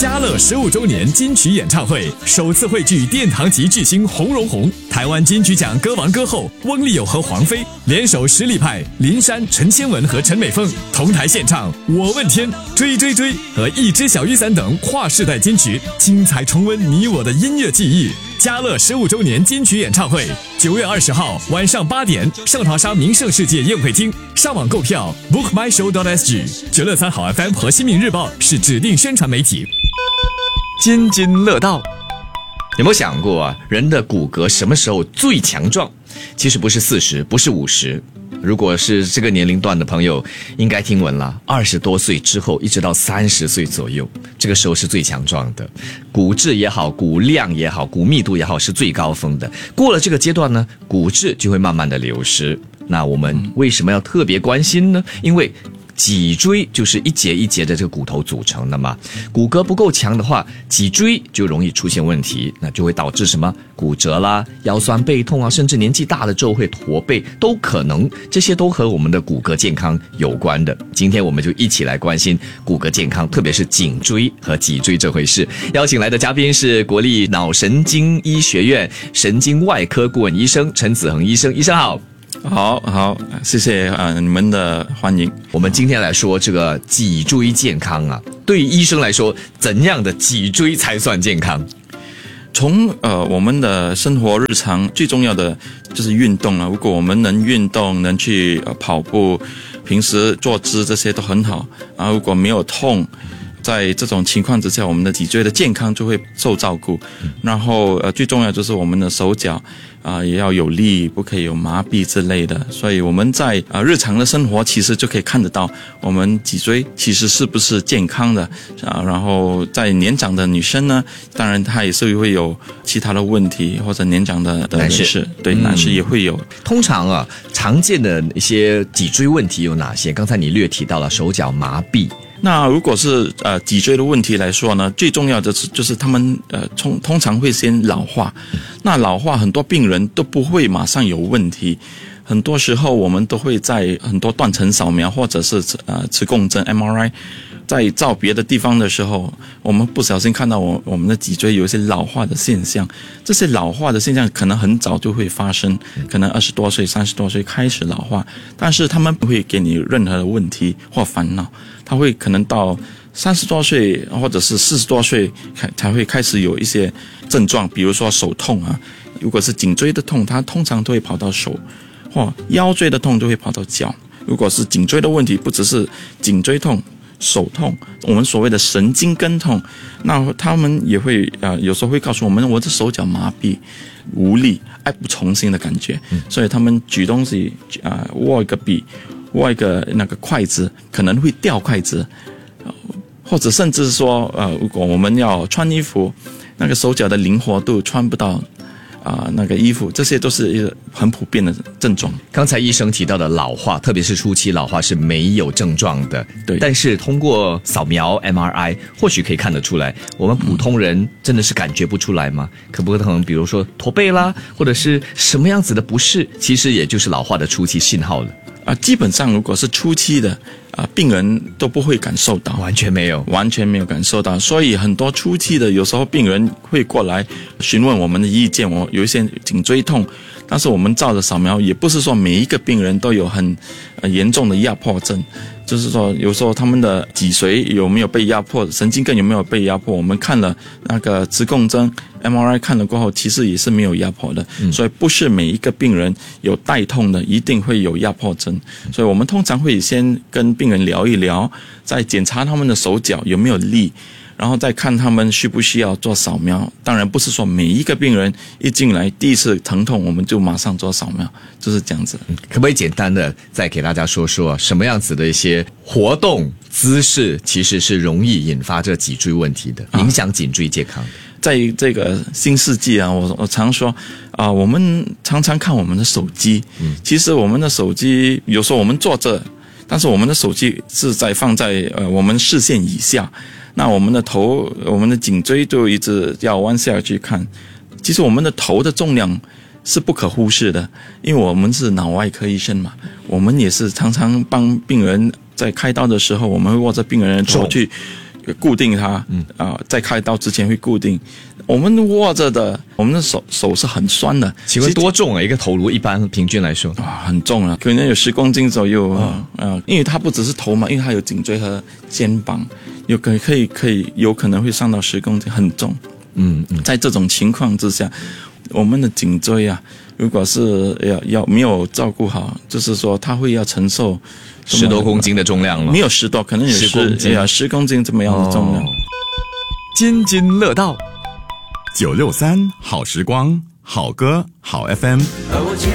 嘉乐15周年金曲演唱会首次汇聚殿堂级巨星洪荣宏、台湾金曲奖歌王歌后翁立友和黄飞联手实力派林珊、陈千文和陈美凤同台献唱《我问天》、追追追和一只小雨伞等跨世代金曲，精彩重温你我的音乐记忆。嘉乐15周年金曲演唱会9月20号晚上8点，上淘沙名胜世界宴会厅，上网购票 bookmyshow.sg。963好 FM 和新民日报是指定宣传媒体。津津乐道。有没有想过啊，人的骨骼什么时候最强壮？其实不是40，不是50。如果是这个年龄段的朋友，应该听闻了，20多岁之后一直到30岁左右，这个时候是最强壮的，骨质也好，骨量也好，骨密度也好，是最高峰的。过了这个阶段呢，骨质就会慢慢的流失。那我们为什么要特别关心呢？因为脊椎就是一节一节的这个骨头组成的嘛，骨骼不够强的话，脊椎就容易出现问题，那就会导致什么骨折啦、腰酸背痛啊，甚至年纪大了之后会驼背都可能，这些都和我们的骨骼健康有关的。今天我们就一起来关心骨骼健康，特别是颈椎和脊椎这回事。邀请来的嘉宾是国立脑神经医学院神经外科顾问医生陈子恒医生，医生好。 好，谢谢你们的欢迎。 我们今天来说这个脊椎健康啊，对于医生来说，怎样的脊椎才算健康？ 从我们的生活日常最重要的就是运动了。如果我们能运动，能去跑步，平时坐姿这些都很好。然后如果没有痛，在这种情况之下，我们的脊椎的健康就会受照顾。然后最重要就是我们的手脚也要有力，不可以有麻痹之类的。所以我们在日常的生活其实就可以看得到我们脊椎其实是不是健康的然后在年长的女生呢，当然她也是会有其他的问题，或者年长的人士，对，男士也会有。 通常常见的一些脊椎问题有哪些？刚才你略提到了手脚麻痹。 那如果是脊椎的问题来说呢，最重要的就是他们通常会先老化。那老化很多病人都不会马上有问题，很多时候我们都会在很多断层扫描或者是磁共振 MRI 在照别的地方的时候，我们不小心看到我们的脊椎有一些老化的现象。这些老化的现象可能很早就会发生，可能20多岁、30多岁开始老化，但是他们不会给你任何的问题或烦恼，他会可能到30多岁或者是40多岁才会开始有一些症状，比如说手痛如果是颈椎的痛，它通常都会跑到手，或腰椎的痛就会跑到脚。如果是颈椎的问题，不只是颈椎痛、手痛，我们所谓的神经根痛，那他们也会有时候会告诉我们，我的手脚麻痹、无力、爱不从心的感觉，所以他们举东西握一个笔、握一个那个筷子，可能会掉筷子，或者甚至说如果我们要穿衣服，那个手脚的灵活度穿不到那个衣服，这些都是一个很普遍的症状。 刚才医生提到的老化，特别是初期老化是没有症状的， 对。 但是通过扫描 MRI 或许可以看得出来，我们普通人真的是感觉不出来吗？可不可能比如说驼背啦，或者是什么样子的不适，其实也就是老化的初期信号了。 基本上如果是初期的病人都不会感受到， 完全没有感受到。所以很多初期的有时候病人会过来询问我们的意见，我有一些颈椎痛，但是我们照着扫描，也不是说每一个病人都有很严重的压迫症，就是说有时候他们的脊髓有没有被压迫，神经根有没有被压迫，我们看了那个磁共振 MRI 看了过后，其实也是没有压迫的。所以不是每一个病人有带痛的一定会有压迫症，所以我们通常会先跟病人聊一聊，再检查他们的手脚有没有力，然后再看他们需不需要做扫描。当然不是说每一个病人一进来第一次疼痛我们就马上做扫描，就是这样子。 可不可以简单的再给大家说说什么样子的一些活动姿势其实是容易引发这脊椎问题的，影响颈椎健康？ 在这个新世纪我常说我们常常看我们的手机，其实我们的手机有时候我们坐着，但是我们的手机是放在我们视线以下，那我们的头、我们的颈椎就一直要弯下去看。其实我们的头的重量是不可忽视的，因为我们是脑外科医生嘛，我们也是常常帮病人在开刀的时候，我们会握着病人的头去固定它，在开刀之前会固定。我们握着的，我们的手是很酸的。 请问多重啊？一个头颅一般平均来说很重啊，可能有10公斤左右因为它不只是头嘛，因为它有颈椎和肩膀，有可能会上到10公斤，很重。在这种情况之下，我们的颈椎啊，如果是要没有照顾好，就是说它会要承受 10多公斤的重量了。 没有10多，可能有10公斤这么样的重量。 津津乐道，963好时光，好歌好 FM。